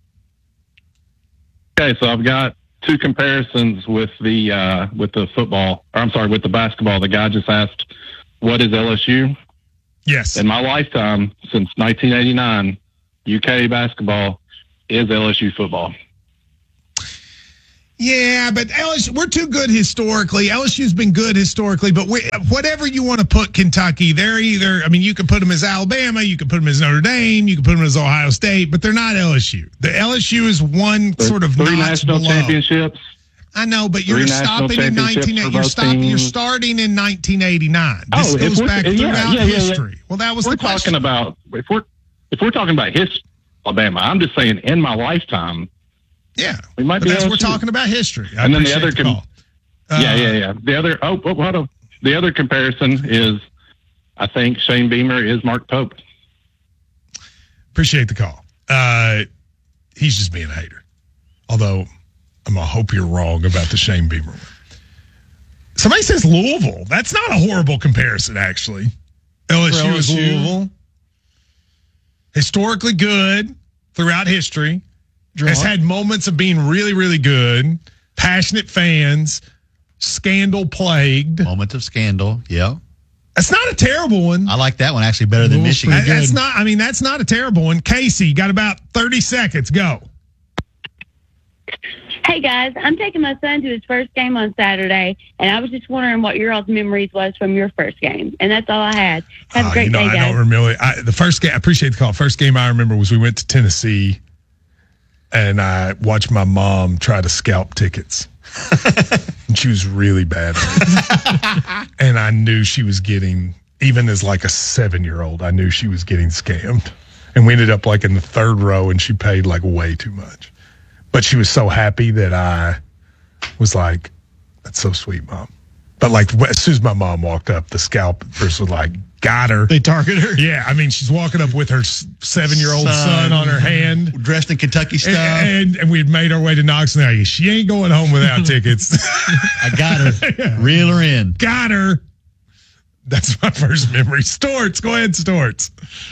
Okay, so I've got two comparisons with the uh, with the football. Or I'm sorry, with the basketball. The guy just asked, "What is L S U?" Yes. In my lifetime, since nineteen eighty-nine, U K basketball is L S U football. Yeah, but L S U, we're too good historically. L S U's been good historically, but we, whatever you want to put Kentucky, they're either, I mean, you can put them as Alabama, you can put them as Notre Dame, you can put them as Ohio State, but they're not L S U. The L S U is one There's sort of three notch national below. championships. I know, but you're Three national stopping in nineteen. championships for You're both stopping. You're teams. starting in nineteen eighty-nine. This Oh, if goes we're- back yeah, throughout yeah, yeah, yeah. history. Well, that was we're the question. talking about if we're if we're talking about history, Alabama. I'm just saying, in my lifetime, Yeah, we might but be. that's L S U. we're talking about history. I and then the appreciate other, the com- call. Uh, yeah, yeah, yeah. The other, oh, oh, hold on. The other comparison is, I think Shane Beamer is Mark Pope. Appreciate the call. Uh, he's just being a hater. Although, I'm gonna hope you're wrong about the Shane Beamer one. Somebody says Louisville. That's not a horrible comparison, actually. L S U is Louisville. Historically good throughout history. Draw. Has had moments of being really, really good. Passionate fans. Scandal plagued. Moments of scandal. Yeah. That's not a terrible one. I like that one actually better than Louisville's Michigan. That- that's not. I mean, that's not a terrible one. Casey, got about thirty seconds. Go. Hey guys, I'm taking my son to his first game on Saturday, and I was just wondering what your all's memories was from your first game, and that's all I had. Have Uh, a great you know, day, I guys. don't remember. I, the first game, I appreciate the call. First game I remember was we went to Tennessee, and I watched my mom try to scalp tickets. And she was really bad at it. And I knew she was getting, even as like a seven-year-old, I knew she was getting scammed. And we ended up like in the third row, and she paid like way too much. But she was so happy that I was like, that's so sweet, Mom. But like as soon as my mom walked up, the scalpers were like, got her. They target her. Yeah, I mean, she's walking up with her s- seven-year-old son, Son. on her hand. Dressed in Kentucky stuff. And, and, and we'd made our way to Knoxville. She ain't going home without tickets. I got her. Reel her in. Got her. That's my first memory. Storts, go ahead, Storts.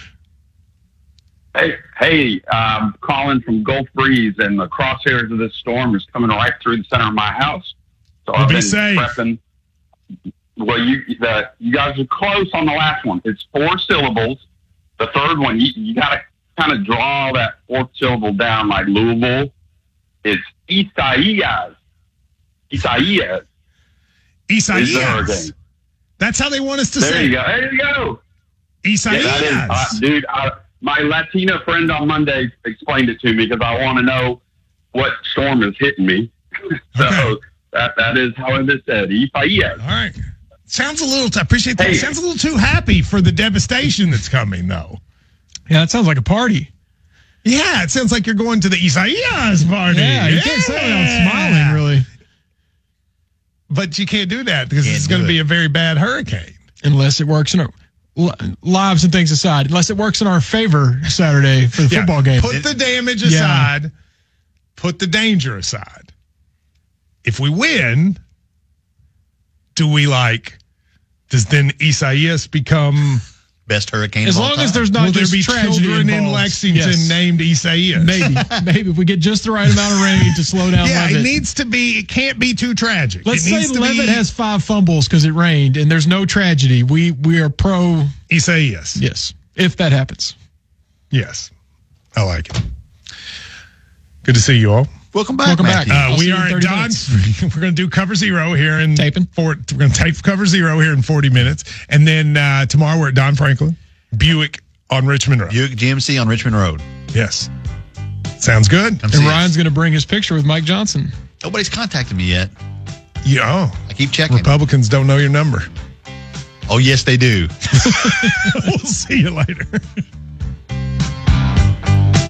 Hey, hey, um, calling from Gulf Breeze, and the crosshairs of this storm is coming right through the center of my house. So Well, I've be been safe. prepping. Well, you the, you guys are close on the last one. It's four syllables. The third one, you, you got to kind of draw that fourth syllable down like Louisville. It's Isaias. Isaias. Is the Isaias. hurricane. That's how they want us to There say you it. go. There you go. Isaias. Yeah, that is, uh, dude, I, my Latino friend on Monday explained it to me because I want to know what storm is hitting me. so Okay. that that is how it is said. Isaias. All right. Sounds a little, I appreciate that. Hey. Sounds a little too happy for the devastation that's coming, though. Yeah, that sounds like a party. Yeah, it sounds like you're going to the Isaias party. Yeah, you can't say without smiling, really. But you can't do that because Can't it's do going to it. be a very bad hurricane. Unless it works in our li- lives and things aside, unless it works in our favor Saturday for the Yeah, football game. Put the damage Yeah. aside. Put the danger aside. If we win, do we like, does then Isaias become, Best hurricane As of all long as time. there's not will there just be tragedy children in involved. Lexington Yes. named Isaias? Maybe, maybe if we get just the right amount of rain to slow down Yeah, Levitt. it needs to be, it can't be too tragic. Let's it say needs to Levitt be has five fumbles because it rained and there's no tragedy. We we are pro. Isaias. Yes, if that happens. Yes. I like it. Good to see you all. Welcome back. Welcome back. Matthew. Uh, I'll see we you in are at thirty Don's. We're going to do cover zero here in Taping. Four, we're going to tape cover zero here in forty minutes, and then uh, tomorrow we're at Don Franklin, Buick on Richmond Road. Buick G M C on Richmond Road. Yes, sounds good. Come And see us. Ryan's going to bring his picture with Mike Johnson. Nobody's contacted me yet. Yeah, oh, I keep checking. Republicans don't know your number. Oh, yes, they do. We'll see you later.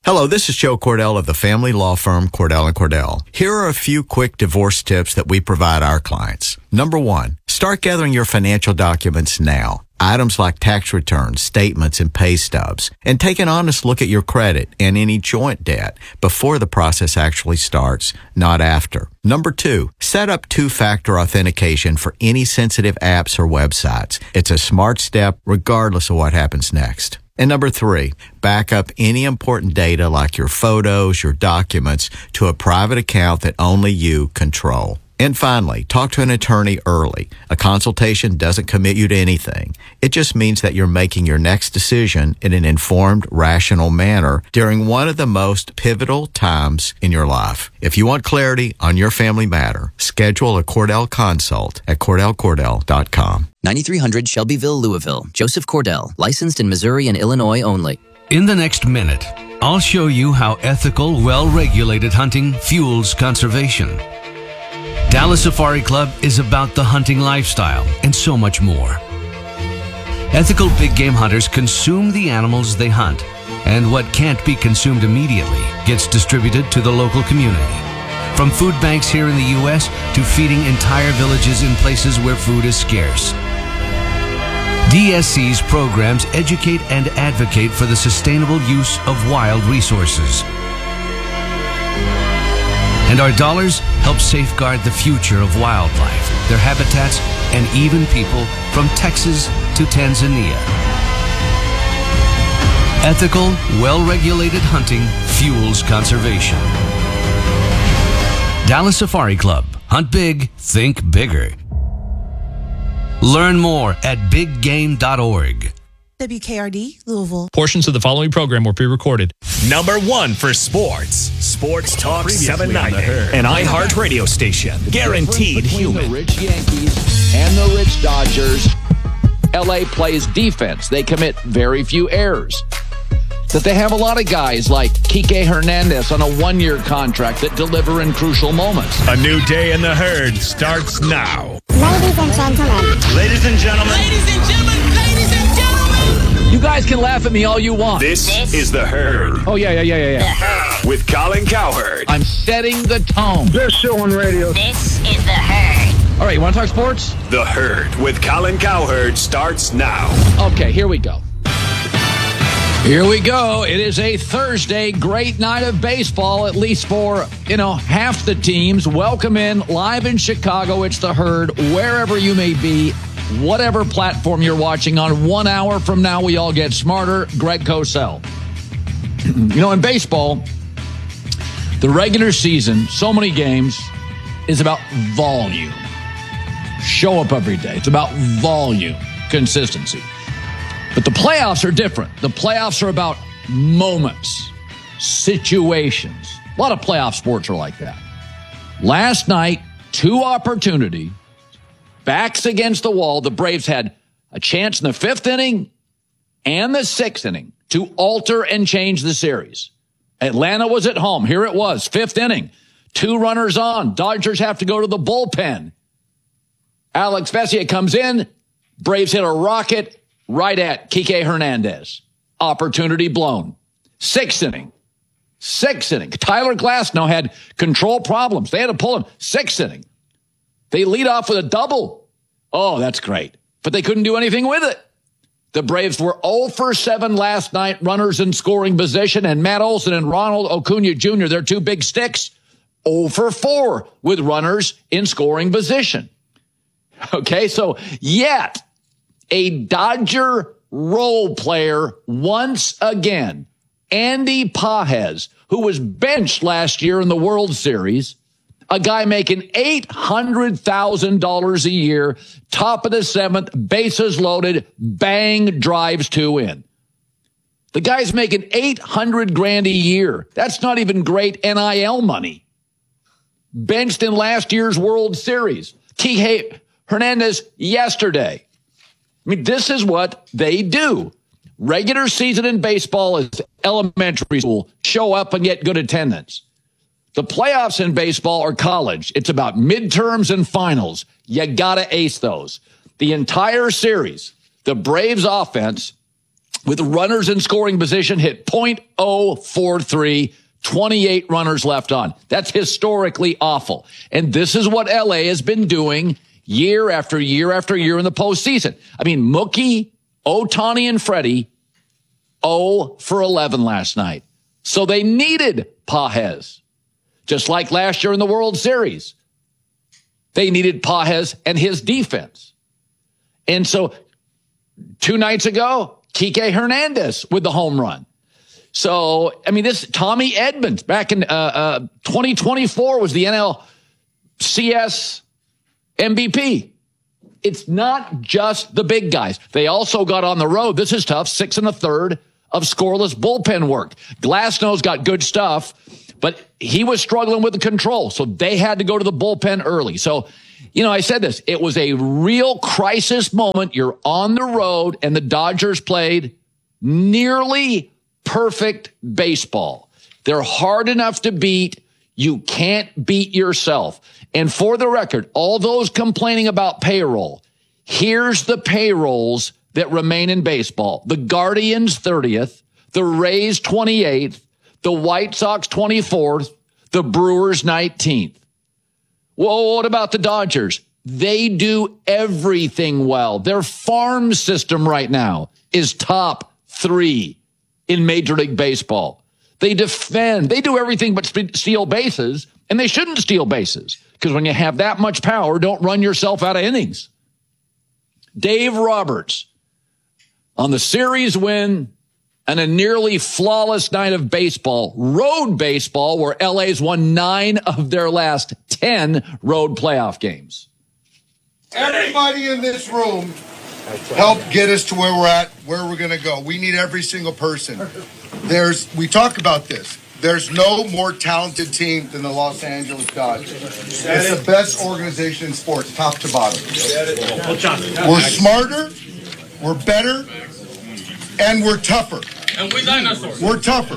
Hello, this is Joe Cordell of the family law firm Cordell and Cordell. Here are a few quick divorce tips that we provide our clients. Number one, start gathering your financial documents now. Items like tax returns, statements, and pay stubs. And take an honest look at your credit and any joint debt before the process actually starts, not after. Number two, set up two-factor authentication for any sensitive apps or websites. It's a smart step regardless of what happens next. And number three, back up any important data like your photos, your documents to a private account that only you control. And finally, talk to an attorney early. A consultation doesn't commit you to anything. It just means that you're making your next decision in an informed, rational manner during one of the most pivotal times in your life. If you want clarity on your family matter, schedule a Cordell consult at cordell cordell dot com. ninety-three hundred Shelbyville, Louisville. Joseph Cordell, licensed in Missouri and Illinois only. In the next minute, I'll show you how ethical, well-regulated hunting fuels conservation. Dallas Safari Club is about the hunting lifestyle and so much more. Ethical big game hunters consume the animals they hunt, and what can't be consumed immediately gets distributed to the local community. From food banks here in the U S to feeding entire villages in places where food is scarce. D S C's programs educate and advocate for the sustainable use of wild resources. And our dollars help safeguard the future of wildlife, their habitats, and even people from Texas to Tanzania. Ethical, well-regulated hunting fuels conservation. Dallas Safari Club. Hunt big, think bigger. Learn more at big game dot org. W K R D, Louisville. Portions of the following program were pre-recorded. Number one for sports. Sports Talk seven ninety. An iHeart radio station. Guaranteed human. The rich Yankees and the rich Dodgers. L A plays defense. They commit very few errors. That they have a lot of guys like Kike Hernandez on a one-year contract that deliver in crucial moments. A new day in the herd starts now. Ladies and gentlemen. Ladies and gentlemen. Ladies and gentlemen. Ladies and gentlemen. You guys can laugh at me all you want. This, this is The Herd. Oh, yeah, yeah, yeah, yeah, yeah. With Colin Cowherd. I'm setting the tone. Best show on radio. This is The Herd. All right, you want to talk sports? The Herd with Colin Cowherd starts now. Okay, here we go. Here we go. It is a Thursday, great night of baseball, at least for, you know, half the teams. Welcome in, live in Chicago. It's The Herd, wherever you may be, whatever platform you're watching on. One hour from now, we all get smarter. Greg Cosell. You know, in baseball, the regular season, so many games, is about volume. Show up every day. It's about volume, consistency. But the playoffs are different. The playoffs are about moments, situations. A lot of playoff sports are like that. Last night, two opportunities, backs against the wall. The Braves had a chance in the fifth inning and the sixth inning to alter and change the series. Atlanta was at home. Here it was, fifth inning. Two runners on. Dodgers have to go to the bullpen. Alex Vesia comes in. Braves hit a rocket right at Kike Hernandez. Opportunity blown. Sixth inning. Sixth inning. Tyler Glasnow had control problems. They had to pull him. Sixth inning. They lead off with a double. Oh, that's great. But they couldn't do anything with it. The Braves were oh for seven last night, runners in scoring position, and Matt Olson and Ronald Acuna Junior, their two big sticks, oh for four with runners in scoring position. Okay, so yet a Dodger role player once again, Andy Pages, who was benched last year in the World Series, a guy making eight hundred thousand dollars a year, top of the seventh, bases loaded, bang, drives two in. The guy's making eight hundred grand a year. That's not even great N I L money. Benched in last year's World Series. Kike Hernandez yesterday. I mean, this is what they do. Regular season in baseball is elementary school. Show up and get good attendance. The playoffs in baseball are college. It's about midterms and finals. You got to ace those. The entire series, the Braves offense with runners in scoring position, hit point oh four three, twenty-eight runners left on. That's historically awful. And this is what L A has been doing year after year after year in the postseason. I mean, Mookie, Ohtani, and Freddie, oh for eleven last night. So they needed Pages, just like last year in the World Series. They needed Pages and his defense. And so two nights ago, Kike Hernandez with the home run. So, I mean, this Tommy Edmonds back in uh, uh, twenty twenty-four was the N L C S M V P. It's not just the big guys. They also got on the road. This is tough. Six and a third of scoreless bullpen work. Glasnow's got good stuff, but he was struggling with the control. So they had to go to the bullpen early. So, you know, I said this. It was a real crisis moment. You're on the road, and the Dodgers played nearly perfect baseball. They're hard enough to beat. You can't beat yourself. And for the record, all those complaining about payroll, here's the payrolls that remain in baseball. The Guardians thirtieth, the Rays twenty-eighth, the White Sox twenty-fourth, the Brewers nineteenth. Well, what about the Dodgers? They do everything well. Their farm system right now is top three in Major League Baseball. They defend. They do everything but steal bases, and they shouldn't steal bases because when you have that much power, don't run yourself out of innings. Dave Roberts on the series win and a nearly flawless night of baseball, road baseball, where L A's won nine of their last ten road playoff games. Everybody in this room helped get us to where we're at, where we're going to go. We need every single person. There's, we talk about this. There's no more talented team than the Los Angeles Dodgers. It's the best organization in sports, top to bottom. We're smarter, we're better, and we're tougher. And we dinosaurs. We're tougher.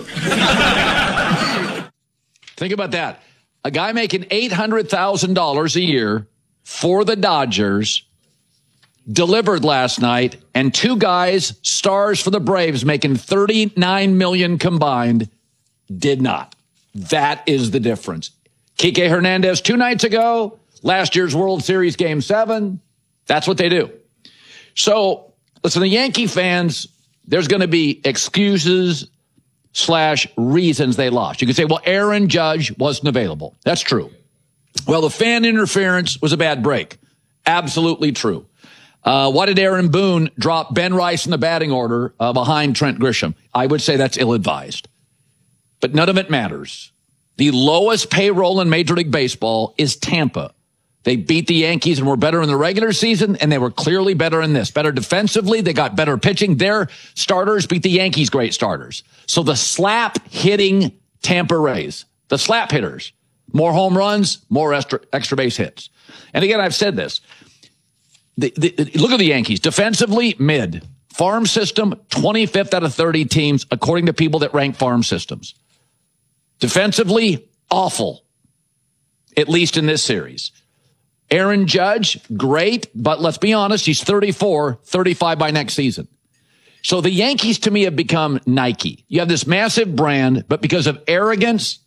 Think about that. A guy making eight hundred thousand dollars a year for the Dodgers delivered last night, and two guys, stars for the Braves, making thirty-nine million dollars combined, did not. That is the difference. Kike Hernandez two nights ago, last year's World Series Game seven. That's what they do. So, listen, the Yankee fans, there's going to be excuses slash reasons they lost. You could say, well, Aaron Judge wasn't available. That's true. Well, the fan interference was a bad break. Absolutely true. Uh, why did Aaron Boone drop Ben Rice in the batting order uh, behind Trent Grisham? I would say that's ill-advised. But none of it matters. The lowest payroll in Major League Baseball is Tampa. They beat the Yankees and were better in the regular season, and they were clearly better in this. Better defensively, they got better pitching. Their starters beat the Yankees' great starters. So the slap-hitting Tampa Rays, the slap hitters, more home runs, more extra, extra base hits. And again, I've said this. The, the, look at the Yankees. Defensively, mid. Farm system, twenty-fifth out of thirty teams, according to people that rank farm systems. Defensively, awful, at least in this series. Aaron Judge, great, but let's be honest, he's thirty-four, thirty-five by next season. So the Yankees, to me, have become Nike. You have this massive brand, but because of arrogance,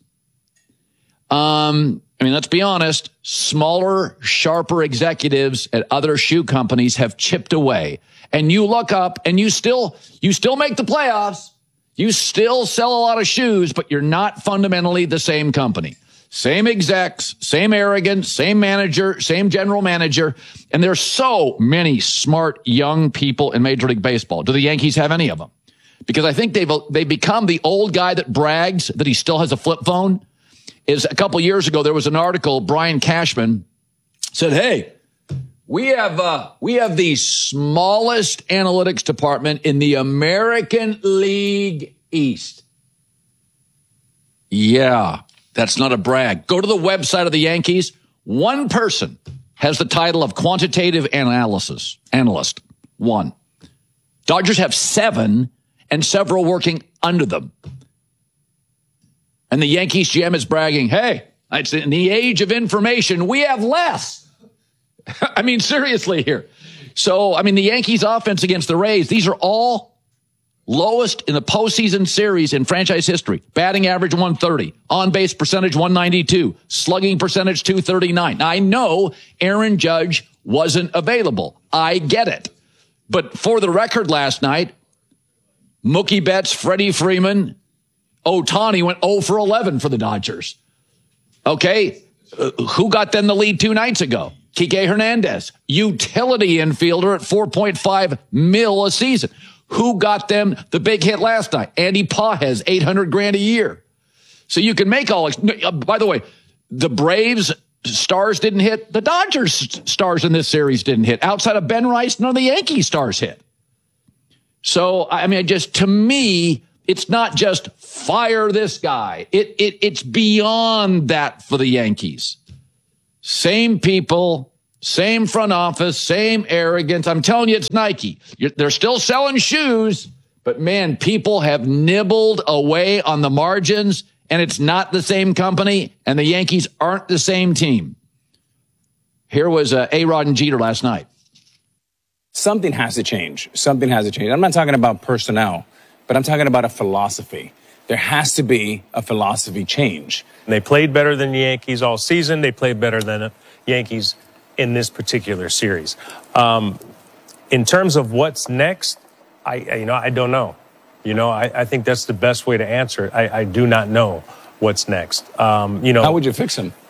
um, I mean, let's be honest, smaller, sharper executives at other shoe companies have chipped away. And you look up and you still, you still make the playoffs. You still sell a lot of shoes, but you're not fundamentally the same company. Same execs, same arrogance, same manager, same general manager. And there's so many smart young people in Major League Baseball. Do the Yankees have any of them? Because I think they've, they've become the old guy that brags that he still has a flip phone. Is a couple years ago, there was an article, Brian Cashman said, hey, we have, uh, we have the smallest analytics department in the American League East. Yeah. That's not a brag. Go to the website of the Yankees. One person has the title of quantitative analysis analyst. One. Dodgers have seven and several working under them. And the Yankees G M is bragging, hey, it's in the age of information, we have less. I mean, seriously here. So, I mean, the Yankees offense against the Rays, these are all Lowest in the postseason series in franchise history. Batting average one thirty. On-base percentage one ninety-two. Slugging percentage two thirty-nine. Now, I know Aaron Judge wasn't available. I get it. But for the record last night, Mookie Betts, Freddie Freeman, Ohtani went oh for eleven for the Dodgers. Okay, uh, who got them the lead two nights ago? Kike Hernandez, utility infielder at four point five mil a season. Who got them the big hit last night? Andy Pages, eight hundred grand a year. So you can make all, uh, by the way, the Braves stars didn't hit. The Dodgers stars in this series didn't hit. Outside of Ben Rice, none of the Yankees stars hit. So, I mean, just to me, it's not just fire this guy. It, it, it's beyond that for the Yankees. Same people, same front office, same arrogance. I'm telling you, it's Nike. You're, they're still selling shoes, but man, people have nibbled away on the margins, and it's not the same company, and the Yankees aren't the same team. Here was uh, A-Rod and Jeter last night. Something has to change. Something has to change. I'm not talking about personnel, but I'm talking about a philosophy. There has to be a philosophy change. They played better than the Yankees all season. They played better than the Yankees in this particular series. Um, in terms of what's next, I, you know, I don't know. You know, I, I think that's the best way to answer it. I, I do not know what's next. Um, you know, how would you fix him?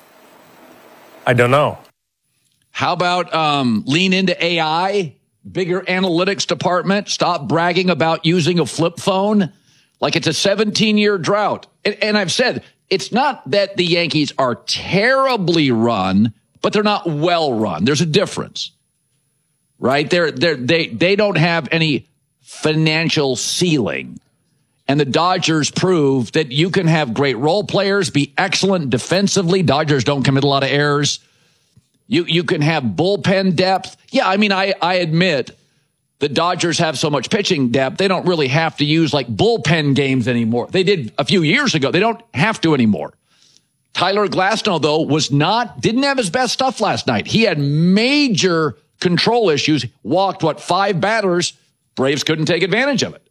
I don't know. How about um, lean into A I, bigger analytics department, stop bragging about using a flip phone like it's a seventeen-year drought. And, and I've said, it's not that the Yankees are terribly run, but they're not well run. There's a difference, right? They're, they're, they they don't have any financial ceiling. And the Dodgers prove that you can have great role players, be excellent defensively. Dodgers don't commit a lot of errors. You you can have bullpen depth. Yeah, I mean, I, I admit the Dodgers have so much pitching depth, they don't really have to use like bullpen games anymore. They did a few years ago. They don't have to anymore. Tyler Glasnow, though, was not, didn't have his best stuff last night. He had major control issues, walked, what, five batters. Braves couldn't take advantage of it.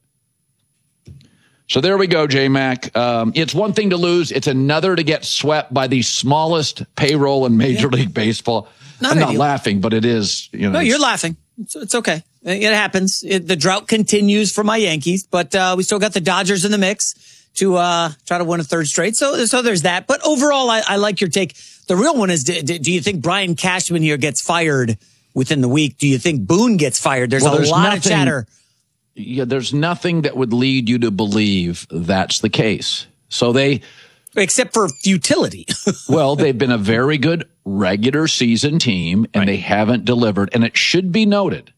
So there we go, J-Mac. Um, it's one thing to lose. It's another to get swept by the smallest payroll in Major yeah. League Baseball. Not I'm not ideal. laughing, but it is. You know, no, you're laughing. It's, it's okay. It happens. It, the drought continues for my Yankees, but uh, we still got the Dodgers in the mix to uh, try to win a third straight. So, so there's that. But overall, I, I like your take. The real one is: do, do you think Brian Cashman here gets fired within the week? Do you think Boone gets fired? There's well, a there's lot nothing, of chatter. Yeah, there's nothing that would lead you to believe that's the case. So they, except for futility. Well, they've been a very good regular season team, and right. they haven't delivered. And it should be noted,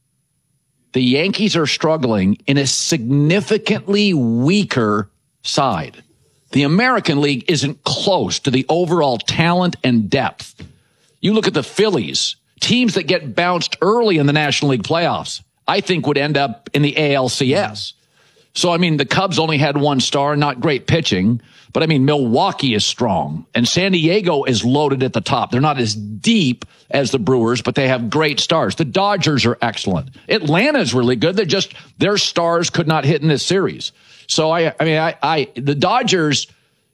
the Yankees are struggling in a significantly weaker side. The American League isn't close to the overall talent and depth. You look at the Phillies, teams that get bounced early in the National League playoffs, I think would end up in the A L C S. So, I mean, the Cubs only had one star, not great pitching. But, I mean, Milwaukee is strong. And San Diego is loaded at the top. They're not as deep as the Brewers, but they have great stars. The Dodgers are excellent. Atlanta's really good. They're just, their stars could not hit in this series. So, I, I mean, I, I, the Dodgers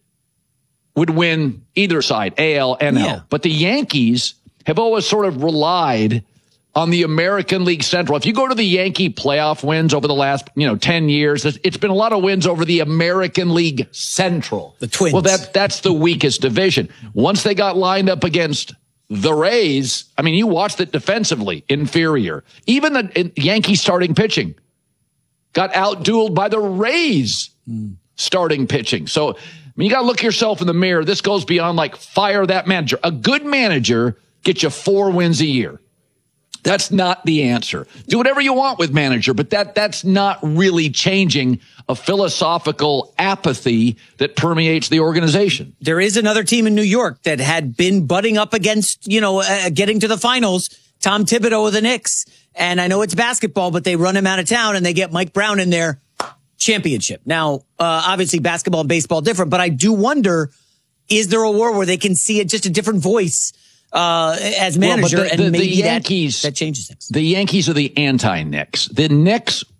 would win either side, A L, N L. Yeah. But the Yankees have always sort of relied on the American League Central. If you go to the Yankee playoff wins over the last, you know, ten years, it's been a lot of wins over the American League Central. The Twins. Well, that that's the weakest division. Once they got lined up against the Rays, I mean, you watched it defensively, inferior. Even the Yankee starting pitching got outdueled by the Rays mm. starting pitching. So, I mean, you got to look yourself in the mirror. This goes beyond like fire that manager. A good manager gets you four wins a year. That's not the answer. Do whatever you want with manager, but that that's not really changing a philosophical apathy that permeates the organization. There is another team in New York that had been butting up against, you know, uh, getting to the finals, Tom Thibodeau of the Knicks. And I know it's basketball, but they run him out of town and they get Mike Brown in there. Championship. Now, uh, obviously basketball and baseball different, but I do wonder, is there a war where they can see it just a different voice Uh, as manager, well, the, the, and maybe the Yankees, that, that changes things. The Yankees are the anti-Knicks. The Knicks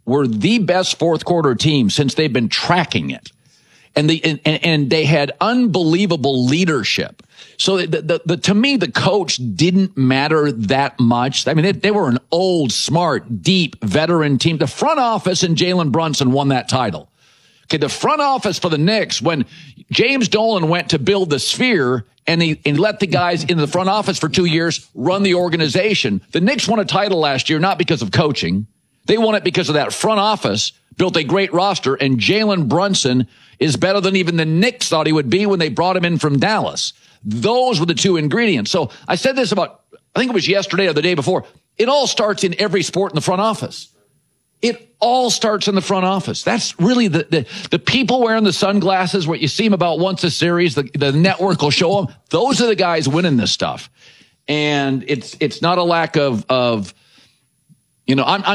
were the best fourth quarter team since they've been tracking it. And, the, and, and they had unbelievable leadership. So the, the, the, to me, the coach didn't matter that much. I mean, they, they were an old, smart, deep veteran team. The front office and Jalen Brunson won that title. Okay, the front office for the Knicks, when James Dolan went to build the Sphere and he, and let the guys in the front office for two years run the organization, the Knicks won a title last year, not because of coaching. They won it because of that front office, built a great roster, and Jalen Brunson is better than even the Knicks thought he would be when they brought him in from Dallas. Those were the two ingredients. So I said this about, I think it was yesterday or the day before. It all starts in every sport in the front office. It all starts in the front office. That's really the, the, the people wearing the sunglasses, what you see them about once a series, the, the network will show them. Those are the guys winning this stuff. And it's, it's not a lack of, of, you know, I'm, I'm